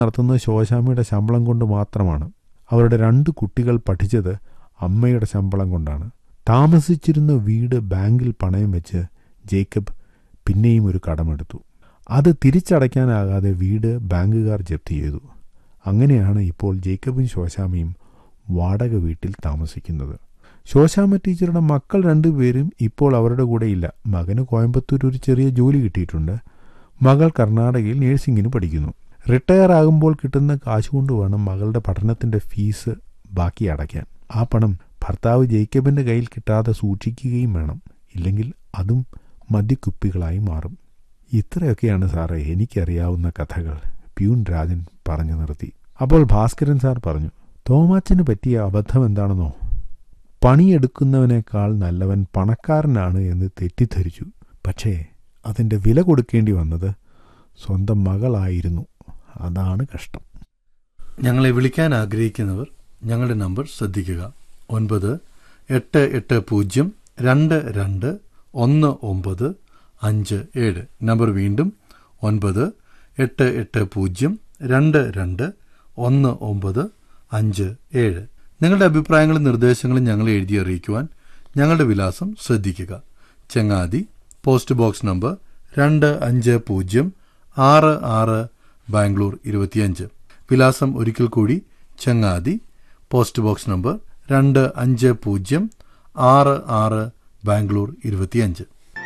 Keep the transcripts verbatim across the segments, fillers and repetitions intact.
നടത്തുന്നത് ശോശാമ്മയുടെ ശമ്പളം കൊണ്ട് മാത്രമാണ്. അവരുടെ രണ്ട് കുട്ടികൾ പഠിച്ചത് അമ്മയുടെ ശമ്പളം കൊണ്ടാണ്. താമസിച്ചിരുന്ന വീട് ബാങ്കിൽ പണയം വെച്ച് ജേക്കബ് പിന്നെയും ഒരു കടമെടുത്തു. അത് തിരിച്ചടയ്ക്കാനാകാതെ വീട് ബാങ്കുകാർ ജപ്തി ചെയ്തു. അങ്ങനെയാണ് ഇപ്പോൾ ജേക്കബും ശോശാമ്മയും വാടക വീട്ടിൽ താമസിക്കുന്നത്. ശോശാമ്മ ടീച്ചറുടെ മക്കൾ രണ്ടുപേരും ഇപ്പോൾ അവരുടെ കൂടെ ഇല്ല. മകന് കോയമ്പത്തൂർ ഒരു ചെറിയ ജോലി കിട്ടിയിട്ടുണ്ട്. മകൾ കർണാടകയിൽ നേഴ്സിംഗിന് പഠിക്കുന്നു. റിട്ടയർ ആകുമ്പോൾ കിട്ടുന്ന കാശുകൊണ്ട് വേണം മകളുടെ പഠനത്തിൻ്റെ ഫീസ് ബാക്കി അടയ്ക്കാൻ. ആ പണം ഭർത്താവ് ജേക്കബിൻ്റെ കയ്യിൽ കിട്ടാതെ സൂക്ഷിക്കുകയും വേണം. ഇല്ലെങ്കിൽ അതും മദ്യക്കുപ്പികളായി മാറും. ഇത്രയൊക്കെയാണ് സാറേ എനിക്കറിയാവുന്ന കഥകൾ, പ്യൂൺ രാജൻ പറഞ്ഞു നിർത്തി. അപ്പോൾ ഭാസ്കരൻ സാർ പറഞ്ഞു, തോമാച്ചന് പറ്റിയ അബദ്ധം എന്താണെന്നോ? പണിയെടുക്കുന്നവനേക്കാൾ നല്ലവൻ പണക്കാരനാണ് എന്ന് തെറ്റിദ്ധരിച്ചു. പക്ഷേ അതിൻ്റെ വില കൊടുക്കേണ്ടി വന്നത് സ്വന്തം മകളായിരുന്നു. അതാണ് കഷ്ടം. ഞങ്ങളെ വിളിക്കാൻ ആഗ്രഹിക്കുന്നവർ ഞങ്ങളുടെ നമ്പർ ശ്രദ്ധിക്കുക. ഒൻപത് എട്ട് എട്ട് പൂജ്യം രണ്ട് രണ്ട് ഒന്ന് ഒമ്പത് അഞ്ച് ഏഴ്. നമ്പർ വീണ്ടും ഒൻപത് എട്ട് എട്ട് പൂജ്യം രണ്ട് രണ്ട് ഒന്ന് ഒമ്പത് അഞ്ച് ഏഴ്. നിങ്ങളുടെ അഭിപ്രായങ്ങളും നിർദ്ദേശങ്ങളും ഞങ്ങളെ എഴുതി അറിയിക്കുവാൻ ഞങ്ങളുടെ വിലാസം ശ്രദ്ധിക്കുക. ചങ്ങാതി, പോസ്റ്റ് ബോക്സ് നമ്പർ രണ്ട് അഞ്ച് പൂജ്യം ആറ് ആറ്, ബാംഗ്ലൂർ ഇരുപത്തിയഞ്ച്. വിലാസം ഒരിക്കൽ കൂടി, ചങ്ങാതി, പോസ്റ്റ് ബോക്സ് നമ്പർ രണ്ട് അഞ്ച് പൂജ്യം ആറ് ആറ്, ബാംഗ്ലൂർ ഇരുപത്തിയഞ്ച്.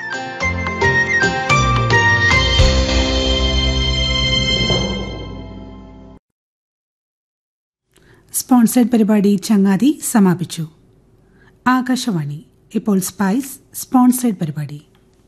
സ്പോൺസേഡ് പരിപാടി ചങ്ങാതി സമാപിച്ചു. ആകാശവാണി. ഇപ്പോൾ സ്പൈസ് സ്പോൺസേഡ് പരിപാടി.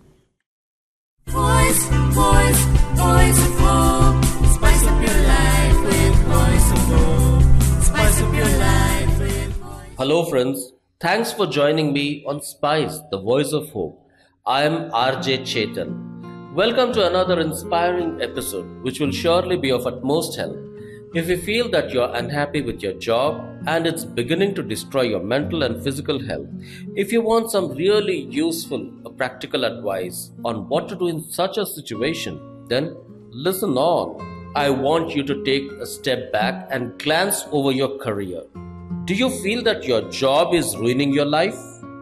Voice, voice, voice of hope. Spice up your life with Voice of Hope. Spice up your life with Voice. Hello friends, thanks for joining me on Spice, the Voice of Hope. I am R J Chetan. Welcome to another inspiring episode which will surely be of utmost help. If you feel that you are unhappy with your job and it's beginning to destroy your mental and physical health, if you want some really useful or practical advice on what to do in such a situation, then listen on. I want you to take a step back and glance over your career. Do you feel that your job is ruining your life?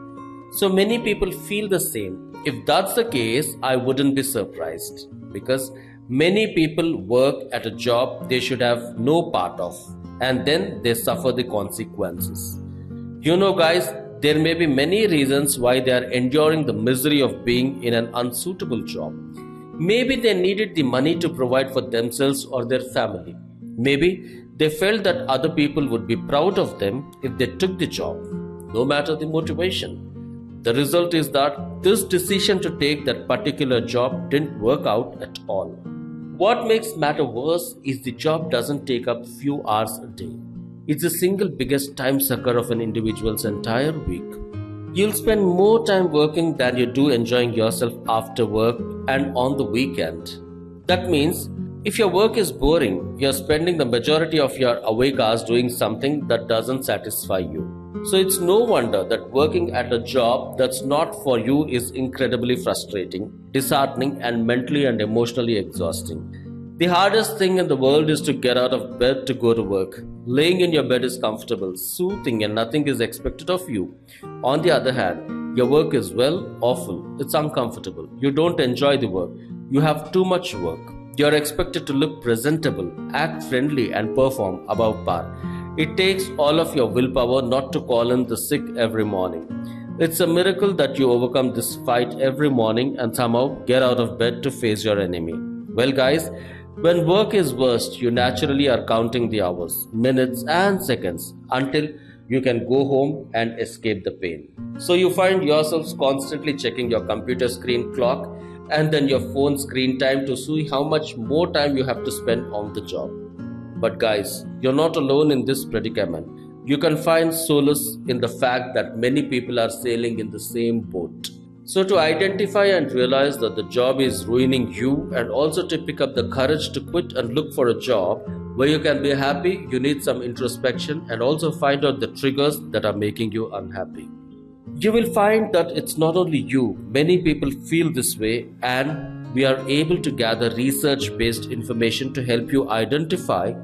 So many people feel the same. If that's the case, I wouldn't be surprised, because many people work at a job they should have no part of, and then they suffer the consequences. You know guys, there may be many reasons why they are enduring the misery of being in an unsuitable job. Maybe they needed the money to provide for themselves or their family. Maybe they felt that other people would be proud of them if they took the job, no matter the motivation. The result is that this decision to take that particular job didn't work out at all. What makes matter worse is the job doesn't take up few hours a day. It's the single biggest time sucker of an individual's entire week. You'll spend more time working than you do enjoying yourself after work and on the weekend. That means if your work is boring, you're spending the majority of your awake hours doing something that doesn't satisfy you. So it's no wonder that working at a job that's not for you is incredibly frustrating, disheartening, and mentally and emotionally exhausting. The hardest thing in the world is to get out of bed to go to work. Laying in your bed is comfortable, soothing, and nothing is expected of you. On the other hand, your work is, well, awful. It's uncomfortable. You don't enjoy the work. You have too much work. You're expected to look presentable, act friendly, and perform above par. It takes all of your willpower not to call in the sick every morning. It's a miracle that you overcome this fight every morning and somehow get out of bed to face your enemy. Well guys, when work is worst, you naturally are counting the hours, minutes and seconds until you can go home and escape the pain. So you find yourselves constantly checking your computer screen clock and then your phone screen time to see how much more time you have to spend on the job. But guys, you're not alone in this predicament. You can find solace in the fact that many people are sailing in the same boat. So to identify and realize that the job is ruining you, and also to pick up the courage to quit and look for a job where you can be happy, you need some introspection and also find out the triggers that are making you unhappy. You will find that it's not only you, many people feel this way, and we are able to gather research based information to help you identify